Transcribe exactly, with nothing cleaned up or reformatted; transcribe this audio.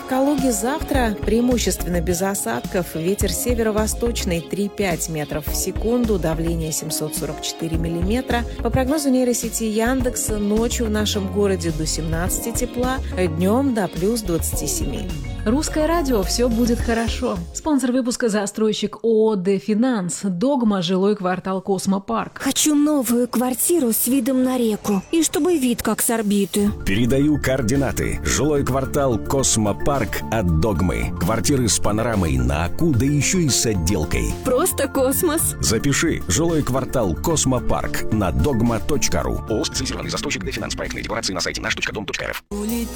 Калуге завтра преимущественно без осадков. Ветер северо-восточный три-пять метров в секунду, давление семьсот сорок четыре миллиметра. По прогнозу нейросети Яндекса, ночью в нашем городе до семнадцати тепла, днем до плюс двадцати семи. Русское радио «Все будет хорошо». Спонсор выпуска — застройщик ООО «Дефинанс». Догма, жилой квартал «Космопарк». Хочу новую квартиру с видом на реку. И чтобы вид как с орбиты. Передаю координаты. Жилой квартал «Космопарк» от Догмы. Квартиры с панорамой на Аку, да еще и с отделкой. Просто космос. Запиши. Жилой квартал «Космопарк» на догма точка ру. ООО «Специализированный застройщик Дефинанс». Проектные декларации на сайте наш точка дом точка эр эф.